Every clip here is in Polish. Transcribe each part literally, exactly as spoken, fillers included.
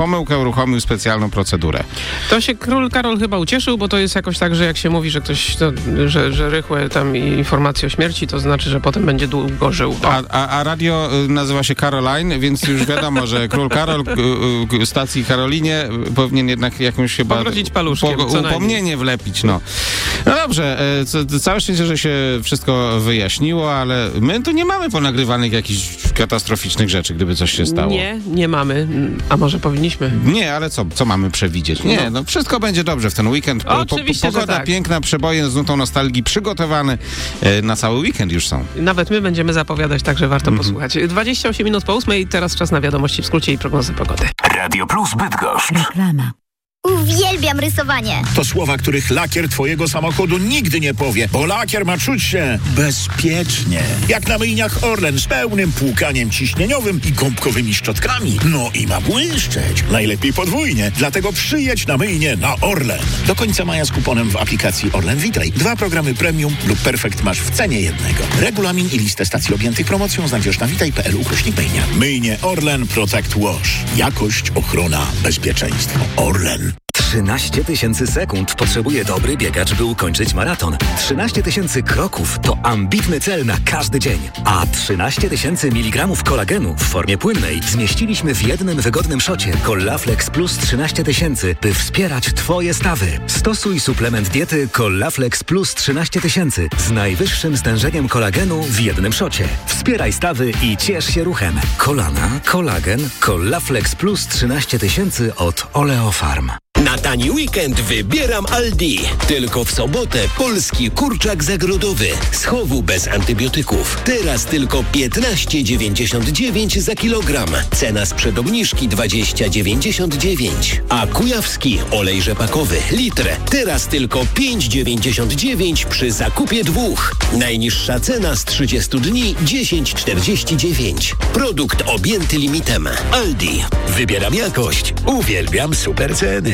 pomyłkę, uruchomił specjalną procedurę. To się król Karol chyba ucieszył, bo to jest jakoś tak, że jak się mówi, że ktoś, to, że, że rychłe tam informacje o śmierci, to znaczy, że potem będzie długo żył. A, a, a radio nazywa się Caroline, więc już wiadomo, że król Karol stacji Karolinie powinien jednak jakąś chyba pogrodzić paluszkiem, po, upomnienie wlepić. No, no dobrze, c- całe szczęście, że się wszystko wyjaśniło, ale my tu nie mamy ponagrywanych jakichś katastroficznych rzeczy, gdyby coś się stało. Nie, nie mamy. A może powinniśmy? Nie, ale co, co mamy przewidzieć? Nie, no, no wszystko będzie dobrze w ten weekend. O, oczywiście, po, pogoda tak. piękna, przeboje z nutą nostalgii przygotowane e, na cały weekend już są. Nawet my będziemy zapowiadać, także warto mm-hmm. posłuchać. dwadzieścia osiem minut po ósmej, teraz czas na wiadomości w skrócie i prognozy pogody. Radio Plus Bydgoszcz. Reklama. Uwielbiam rysowanie. To słowa, których lakier twojego samochodu nigdy nie powie, bo lakier ma czuć się bezpiecznie. Jak na myjniach Orlen z pełnym płukaniem ciśnieniowym i gąbkowymi szczotkami. No i ma błyszczeć. Najlepiej podwójnie. Dlatego przyjedź na myjnię na Orlen. Do końca maja z kuponem w aplikacji Orlen Witraj. Dwa programy premium lub perfekt masz w cenie jednego. Regulamin i listę stacji objętych promocją znajdziesz na witaj kropka p l ukośnik myjnia. Myjnie Orlen Protect Wash. Jakość, ochrona, bezpieczeństwo. Orlen. trzynaście tysięcy sekund potrzebuje dobry biegacz, by ukończyć maraton. trzynaście tysięcy kroków to ambitny cel na każdy dzień. A trzynaście tysięcy miligramów kolagenu w formie płynnej zmieściliśmy w jednym wygodnym szocie Collaflex Plus trzynaście tysięcy, by wspierać Twoje stawy. Stosuj suplement diety Collaflex Plus trzynaście tysięcy z najwyższym stężeniem kolagenu w jednym szocie. Wspieraj stawy i ciesz się ruchem. Kolana, kolagen, Collaflex Plus trzynaście tysięcy od Oleofarm. Na tani weekend wybieram Aldi. Tylko w sobotę polski kurczak zagrodowy. Z chowu bez antybiotyków. Teraz tylko piętnaście dziewięćdziesiąt dziewięć za kilogram. Cena sprzed obniżki dwadzieścia dziewięćdziesiąt dziewięć. A kujawski olej rzepakowy litr. Teraz tylko pięć dziewięćdziesiąt dziewięć przy zakupie dwóch. Najniższa cena z trzydziestu dni dziesięć czterdzieści dziewięć. Produkt objęty limitem. Aldi. Wybieram jakość. Uwielbiam super ceny.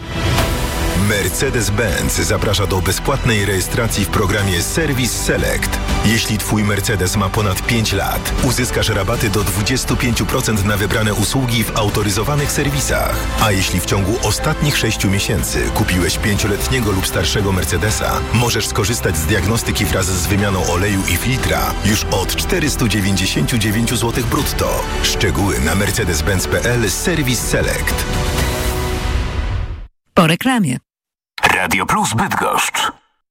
Mercedes-Benz zaprasza do bezpłatnej rejestracji w programie Service Select. Jeśli Twój Mercedes ma ponad pięć lat, uzyskasz rabaty do dwadzieścia pięć procent na wybrane usługi w autoryzowanych serwisach. A jeśli w ciągu ostatnich sześciu miesięcy kupiłeś pięcioletniego lub starszego Mercedesa, możesz skorzystać z diagnostyki wraz z wymianą oleju i filtra już od czterysta dziewięćdziesiąt dziewięć złotych brutto. Szczegóły na mercedes benz kropka p l Service Select. Po reklamie. Radio Plus Bydgoszcz.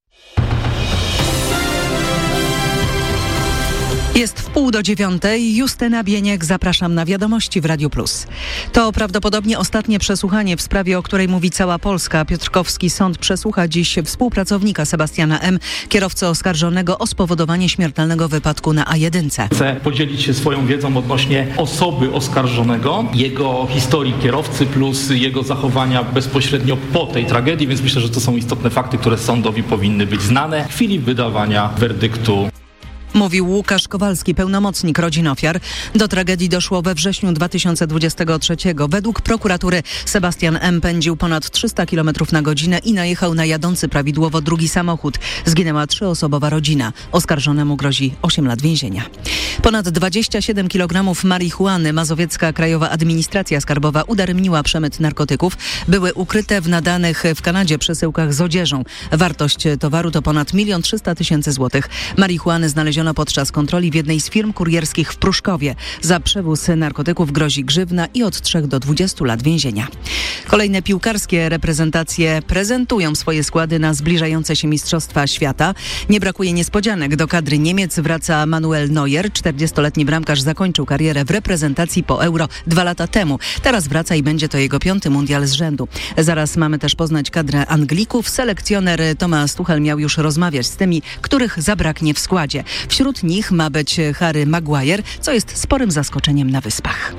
Jest w pół do dziewiątej. Justyna Bieniek, zapraszam na wiadomości w Radio Plus. To prawdopodobnie ostatnie przesłuchanie w sprawie, o której mówi cała Polska. Piotrkowski Sąd przesłucha dziś współpracownika Sebastiana M., kierowcę oskarżonego o spowodowanie śmiertelnego wypadku na A jeden. Chcę podzielić się swoją wiedzą odnośnie osoby oskarżonego, jego historii kierowcy plus jego zachowania bezpośrednio po tej tragedii, więc myślę, że to są istotne fakty, które sądowi powinny być znane w chwili wydawania werdyktu. Mówił Łukasz Kowalski, pełnomocnik rodzin ofiar. Do tragedii doszło we wrześniu dwa tysiące dwudziestego trzeciego. Według prokuratury Sebastian M. pędził ponad trzysta kilometrów na godzinę i najechał na jadący prawidłowo drugi samochód. Zginęła trzyosobowa rodzina. Oskarżonemu grozi osiem lat więzienia. Ponad dwadzieścia siedem kilogramów marihuany Mazowiecka Krajowa Administracja Skarbowa udaremniła przemyt narkotyków. Były ukryte w nadanych w Kanadzie przesyłkach z odzieżą. Wartość towaru to ponad milion trzysta tysięcy złotych. Marihuany znaleziono podczas kontroli w jednej z firm kurierskich w Pruszkowie. Za przewóz narkotyków grozi grzywna i od trzech do dwudziestu lat więzienia. Kolejne piłkarskie reprezentacje prezentują swoje składy na zbliżające się Mistrzostwa Świata. Nie brakuje niespodzianek. Do kadry Niemiec wraca Manuel Neuer. czterdziestoletni bramkarz zakończył karierę w reprezentacji po Euro dwa lata temu. Teraz wraca i będzie to jego piąty mundial z rzędu. Zaraz mamy też poznać kadrę Anglików. Selekcjoner Thomas Tuchel miał już rozmawiać z tymi, których zabraknie w składzie. Wśród nich ma być Harry Maguire, co jest sporym zaskoczeniem na Wyspach.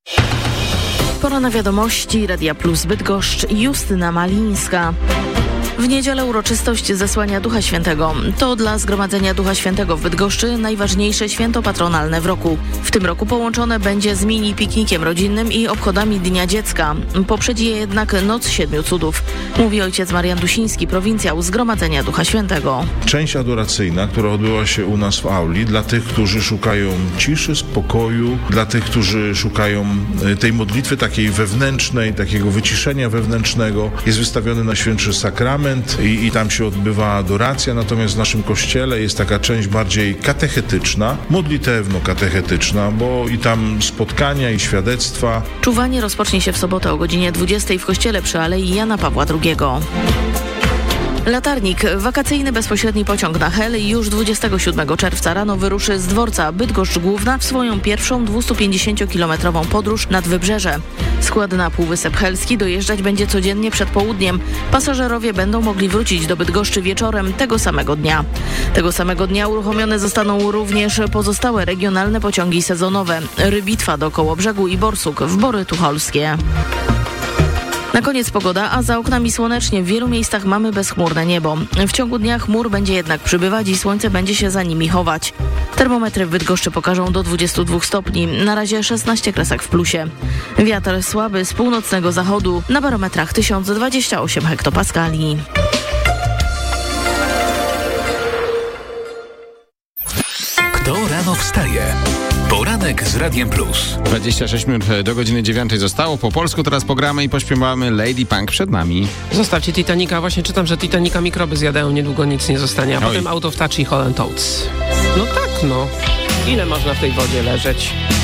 Pora na wiadomości Radia Plus Bydgoszcz. Justyna Malińska. W niedzielę uroczystość zesłania Ducha Świętego. To dla Zgromadzenia Ducha Świętego w Bydgoszczy najważniejsze święto patronalne w roku. W tym roku połączone będzie z mini piknikiem rodzinnym i obchodami Dnia Dziecka. Poprzedzi je jednak Noc Siedmiu Cudów. Mówi ojciec Marian Dusiński, prowincjał Zgromadzenia Ducha Świętego. Część adoracyjna, która odbyła się u nas w auli, dla tych, którzy szukają ciszy, spokoju, dla tych, którzy szukają tej modlitwy takiej wewnętrznej, takiego wyciszenia wewnętrznego, jest wystawiony Najświętszy Sakrament i, i tam się odbywa adoracja, natomiast w naszym kościele jest taka część bardziej katechetyczna, modlitewno-katechetyczna, bo i tam spotkania i świadectwa. Czuwanie rozpocznie się w sobotę o godzinie dwudziestej w kościele przy Alei Jana Pawła drugiego. Latarnik, wakacyjny bezpośredni pociąg na Hel już dwudziestego siódmego czerwca rano wyruszy z dworca Bydgoszcz Główna w swoją pierwszą dwustupięćdziesięciokilometrową podróż nad Wybrzeże. Skład na Półwysep Helski dojeżdżać będzie codziennie przed południem. Pasażerowie będą mogli wrócić do Bydgoszczy wieczorem tego samego dnia. Tego samego dnia uruchomione zostaną również pozostałe regionalne pociągi sezonowe. Rybitwa do Kołobrzegu i Borsuk w Bory Tucholskie. Na koniec pogoda, a za oknami słonecznie. W wielu miejscach mamy bezchmurne niebo. W ciągu dnia chmur będzie jednak przybywać i słońce będzie się za nimi chować. Termometry w Bydgoszczy pokażą do dwudziestu dwóch stopni. Na razie szesnaście kresek w plusie. Wiatr słaby z północnego zachodu. Na barometrach tysiąc dwadzieścia osiem hektopaskali. Kto rano wstaje? Poranek z Radiem Plus. dwadzieścia sześć minut do godziny dziewiątej zostało. Po polsku teraz pogramy i pośpiewamy Lady Punk przed nami. Zostawcie Titanica. Właśnie czytam, że Titanica mikroby zjadają. Niedługo nic nie zostanie. A Oj. potem Out of Touch i Holland Oates. No tak, no. Ile można w tej wodzie leżeć?